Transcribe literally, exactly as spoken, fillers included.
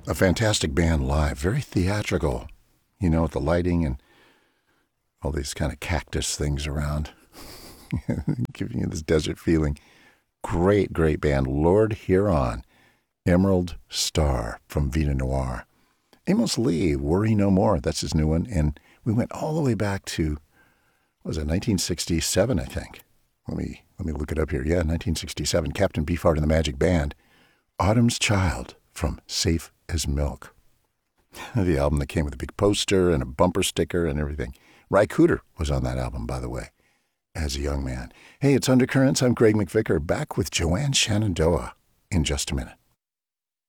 a fantastic band live, very theatrical, you know, with the lighting and all these kind of cactus things around, giving you this desert feeling. Great, great band. Lord Huron, Emerald Star from Vita Noir. Amos Lee, Worry No More, that's his new one. And we went all the way back to, what was it, nineteen sixty-seven, I think. Let me let me look it up here. Yeah, nineteen sixty-seven. Captain Beefheart and the Magic Band. Autumn's Child from Safe as Milk. The album that came with a big poster and a bumper sticker and everything. Ry Cooder was on that album, by the way, as a young man. Hey, it's Undercurrents. I'm Greg McVicker, back with Joanne Shenandoah in just a minute.